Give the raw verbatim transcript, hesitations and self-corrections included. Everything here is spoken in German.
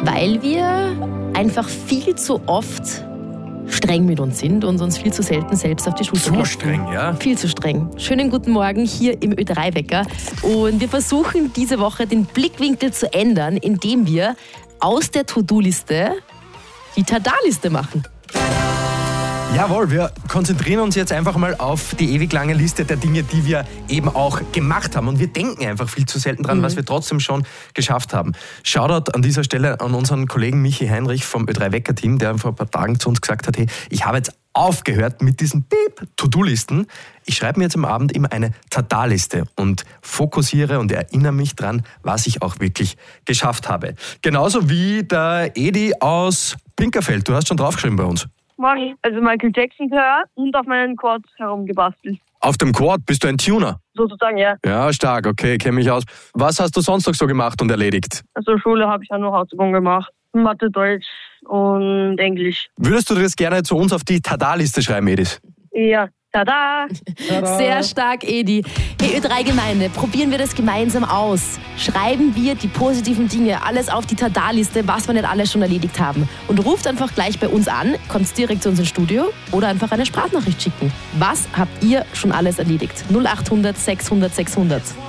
weil wir einfach viel zu oft streng mit uns sind und uns viel zu selten selbst auf die Schulter klopfen. Zu streng, ja? Viel zu streng. Schönen guten Morgen hier im Ö drei Wecker. Und wir versuchen diese Woche den Blickwinkel zu ändern, indem wir aus der To-Do-Liste die Tada-Liste machen. Jawohl, wir konzentrieren uns jetzt einfach mal auf die ewig lange Liste der Dinge, die wir eben auch gemacht haben. Und wir denken einfach viel zu selten dran, mhm. was wir trotzdem schon geschafft haben. Shoutout an dieser Stelle an unseren Kollegen Michi Heinrich vom Ö drei Wecker-Team, der vor ein paar Tagen zu uns gesagt hat, hey, ich habe jetzt aufgehört mit diesen Beep-To-Do-Listen. Ich schreibe mir jetzt am Abend immer eine Tada-Liste und fokussiere und erinnere mich dran, was ich auch wirklich geschafft habe. Genauso wie der Edi aus Pinkerfeld. Du hast schon draufgeschrieben bei uns. Mach ich. Also Michael Jackson gehört und auf meinen Quad herumgebastelt. Auf dem Quad bist du ein Tuner? Sozusagen, ja. Ja, stark, okay, kenne mich aus. Was hast du sonst noch so gemacht und erledigt? Also Schule habe ich auch noch Hausübungen gemacht. Mathe, Deutsch und Englisch. Würdest du das gerne zu uns auf die Tada-Liste schreiben, Edis? Ja. Tada! Tada! Sehr stark, Edi. Hey, Ö drei Gemeinde, probieren wir das gemeinsam aus. Schreiben wir die positiven Dinge, alles auf die Tada-Liste, was wir nicht alles schon erledigt haben. Und ruft einfach gleich bei uns an, kommt direkt zu uns ins Studio oder einfach eine Sprachnachricht schicken. Was habt ihr schon alles erledigt? null acht hundert sechshundert sechshundert.